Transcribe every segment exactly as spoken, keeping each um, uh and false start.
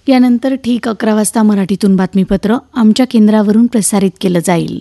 यानंतर ठीक अकरा वाजता मराठीतून बातमीपत्र आमच्या केंद्रावरून प्रसारित केलं जाईल.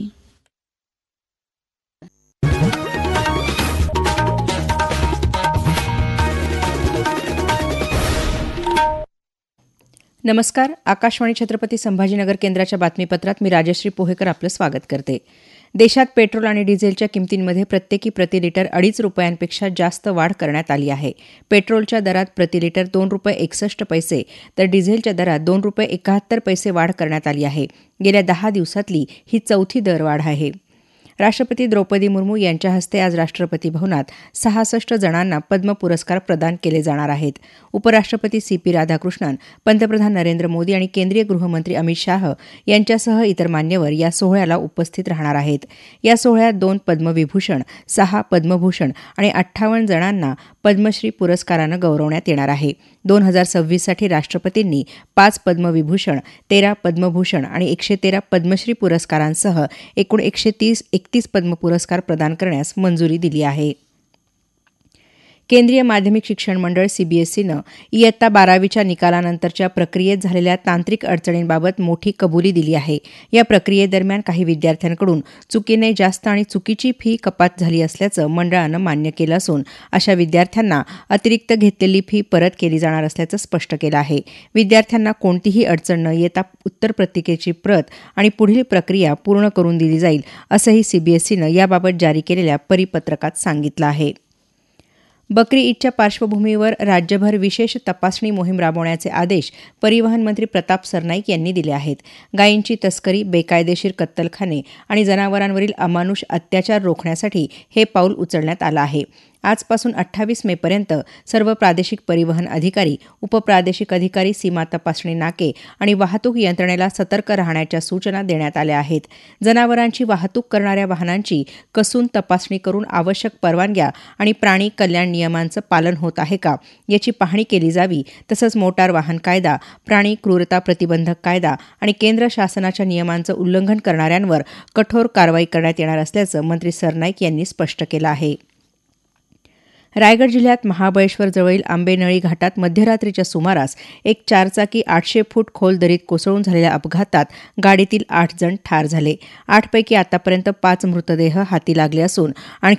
नमस्कार. आकाशवाणी छत्रपती संभाजीनगर केंद्राच्या बातमीपत्रात मी राजश्री पोहेकर आपलं स्वागत करते. देशात पेट्रोल आणि डिझेलच्या किमतींमध्ये प्रत्येकी प्रति लिटर अडीच रुपयांपेक्षा जास्त वाढ करण्यात आली आहे. पेट्रोलच्या दरात प्रति लिटर दोन रुपये एकसष्ट पैसे तर डिझेलच्या दरात दोन रुपये एकाहत्तर पैसे वाढ करण्यात आली आहे. गेल्या दहा दिवसातली ही चौथी दरवाढ आहे. राष्ट्रपती द्रौपदी मुर्मू यांच्या हस्ते आज राष्ट्रपती भवनात सहासष्ट जणांना पद्म पुरस्कार प्रदान केले जाणार आहेत. उपराष्ट्रपती सी पी राधाकृष्णन, पंतप्रधान नरेंद्र मोदी आणि केंद्रीय गृहमंत्री अमित शाह यांच्यासह इतर मान्यवर या सोहळ्याला उपस्थित राहणार आहेत. या सोहळ्यात दोन पद्मविभूषण, सहा पद्मभूषण आणि अठ्ठावन्न जणांना पद्मश्री पुरस्कारानं गौरवण्यात येणार आहे. दोन हजार सव्वीससाठी राष्ट्रपतींनी पाच पद्मविभूषण, तेरा पद्मभूषण आणि एकशे तेरा पद्मश्री पुरस्कारांसह एकूण एकशे तीस एकतीस पद्म पुरस्कार प्रदान करण्यास मंजुरी दिली आहे. केंद्रीय माध्यमिक शिक्षण मंडळ सीबीएसईनं इयत्ता बारावीच्या निकालानंतरच्या प्रक्रियेत झालेल्या तांत्रिक अडचणींबाबत मोठी कबुली दिली आहे. या प्रक्रियेदरम्यान काही विद्यार्थ्यांकडून चुकीने जास्त आणि चुकीची फी कपात झाली असल्याचं मंडळानं मान्य केलं असून अशा विद्यार्थ्यांना अतिरिक्त घेतलेली फी परत केली जाणार असल्याचं स्पष्ट केलं आहे. विद्यार्थ्यांना कोणतीही अडचण न येता उत्तरपत्रिकेची प्रत आणि पुढील प्रक्रिया पूर्ण करून दिली जाईल असंही सीबीएसईनं याबाबत जारी केलेल्या परिपत्रकात सांगितलं आहे. बकरी ईदच्या पार्श्वभूमीवर राज्यभर विशेष तपासणी मोहीम राबवण्याचे आदेश परिवहन मंत्री प्रताप सरनाईक यांनी दिले आहेत. गायींची तस्करी, बेकायदेशीर कत्तलखाने आणि जनावरांवरील अमानुष अत्याचार रोखण्यासाठी हे पाऊल उचलण्यात आलं आहे. आजपासून अठ्ठावीस मेपर्यंत सर्व प्रादेशिक परिवहन अधिकारी, उपप्रादेशिक अधिकारी, सीमा तपासणी नाके आणि वाहतूक यंत्रणेला सतर्क राहण्याच्या सूचना देण्यात आल्या आहेत. जनावरांची वाहतूक करणाऱ्या वाहनांची कसून तपासणी करून आवश्यक परवानग्या आणि प्राणी कल्याण नियमांचं पालन होत आहे का याची पाहणी केली जावी. तसंच मोटार वाहन कायदा, प्राणी क्रूरता प्रतिबंधक कायदा आणि केंद्र शासनाच्या नियमांचं उल्लंघन करणाऱ्यांवर कठोर कारवाई करण्यात येणार असल्याचं मंत्री सरनाईक यांनी स्पष्ट केलं आहे. रायगड जिल्ह्यात महाबळेश्वरजवळील आंबेनळी घाटात मध्यरात्रीच्या सुमारास एक चारचाकी आठशे फूट खोल दरीत कोसळून झालेल्या अपघातात गाडीतील आठ जण ठार झाले. आठपैकी आतापर्यंत पाच मृतदेह हाती लागले असून आणखी